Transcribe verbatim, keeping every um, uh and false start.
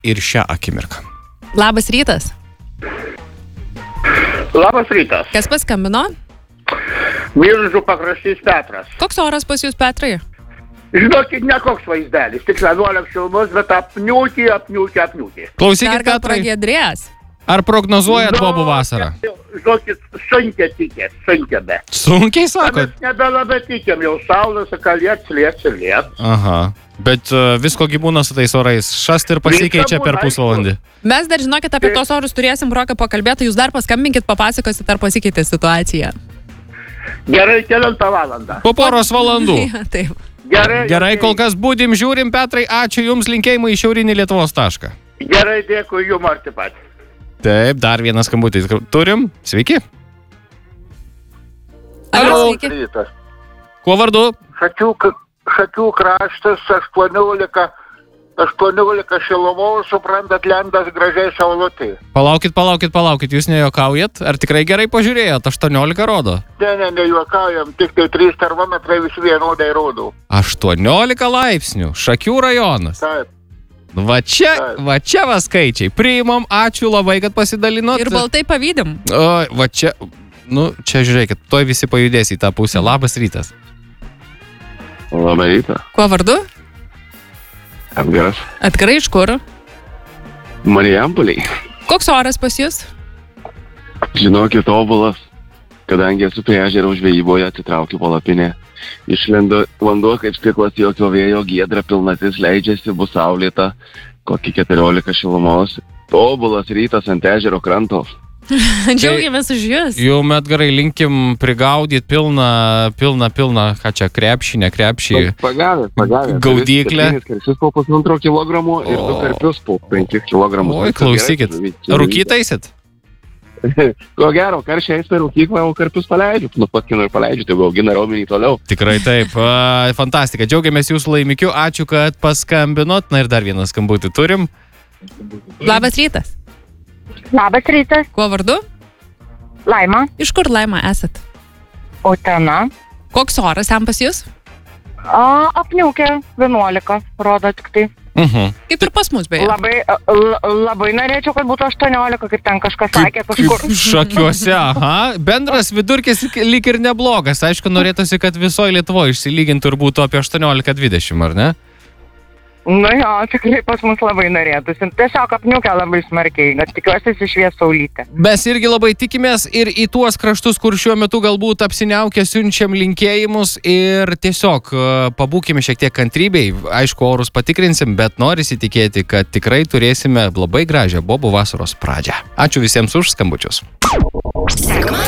ir šią akimirką. Labas rytas. Labas rytas. Kas paskambino? Viržų pakraštys Petras. Koks oras pas jūs, Petrai? Žinokit, ne koks vaizdelis, tik vienuolika šilumos, bet apniūkį, apniūkį, apniūkį. Klausykit, Dar gal Petrai, pragiedrės? ar prognozuojat bobų vasarą? Žinokit, sunkiai tikės, sunkiai be. Sunkiai sakot? Mes nebelabai tikėm, jau saulės, kalėts, liets ir liets. Aha. Bet uh, visko gyvūna su tais orais. Šast ir pasikeičia per pusvalandį. Mes dar, žinokit, apie tos orus turėsim broką pakalbėti, jūs dar paskambinkit, papasakosit, ar pasikeitė situacija. Gerai, kelintą valandą. Po poros valandų. Ja, taip. Gerai, Gerai, kol kas būdim, žiūrim, Petrai, ačiū Jums, linkėjimai į šiaurinį Lietuvos tašką. Gerai, dėkui Jums arti pat. Taip, dar vienas skambutis turim. Sveiki. Alio, sveiki. Rytas. Kuo vardu? Šakių, šakių kraštas, aštuoniolika, aštuoniolika šilumos, suprantat, lendas gražiai saulutį. Palaukit, palaukit, palaukit, jūs nejuokaujat? Ar tikrai gerai pažiūrėjot? aštuoniolika rodo. Ne, ne, nejuokaujam, tik tai trys termometrai vis vienodai rodo. aštuoniolika laipsnių, Šakių rajonas. Taip. Va čia, va čia va skaičiai. Priimam, ačiū labai, kad pasidalinot. Ir baltai pavydim. O, va čia, nu, čia žiūrėkit, toj visi pajudės į tą pusę. Labas rytas. Labą rytą. Kuo vardu? Edgaras. Atkarai iš kur? Marijampoliai. Koks oras pas jūs? Žinokit, tobulas. Kadangi esu prie ežero žvejyboje, atitraukiu palapinę. Išlendo vanduo kaip stiklas, jokio vėjo, giedra pilnatis leidžiasi, bus saulėta, kokį keturiolika šilumos. Tobulas rytas ant ežero kranto. Džiaugiamės už jūs. Jum, Edgarai, linkim prigaudyti pilną, pilną, pilną, ką čia, krepšį, ne krepšį. Pagavę, pagavę. Gaudyklę. Tris karpius po pusantro kilogramų ir du karpius po penkis kilogramus. Oi, klausykit, rūkytaisit? Ko gero, karšiai eis per rūkyklą, o karpius paleidžiu. Nu, patkinu ir paleidžiu, tai augina raumenį toliau. Tikrai taip. A, fantastika. Džiaugiamės jūsų laimikiu. Ačiū, kad paskambinot. Na ir dar vieną skambutį turim. Labas rytas. Labas rytas, Kuo vardu? Laima, Iš kur, Laima, esat? Utena. Koks oras jam pas jūs? A, apniūkė vienuolika, rodo tik tai. Mhm. Kaip ir pas mus, beje. Labai, l- labai norėčiau, kad būtų aštuoniolika, kaip ten kažkas sakė kažkur. Kaip Šakiuose, aha. Bendras vidurkis lyg ir neblogas. Aišku, norėtųsi, kad visoje Lietuvoje išsilygintų ir būtų apie aštuoniolika dvidešimt, ar ne? Nu jo, tikrai pas mus labai norėtųsi. Tiesiog apniūkė labai smarkiai, bet tikiuosi išvies saulytę. Mes irgi labai tikimės ir į tuos kraštus, kur šiuo metu galbūt apsiniaukę, siunčiam linkėjimus ir tiesiog e, pabūkime šiek tiek kantrybei. Aišku, orus patikrinsim, bet norisi tikėti, kad tikrai turėsime labai gražią bobų vasaros pradžią. Ačiū visiems už skambučius. Sekmadienį